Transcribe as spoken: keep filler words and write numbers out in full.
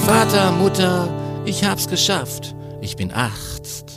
Vater, Mutter, ich hab's geschafft. Ich bin acht,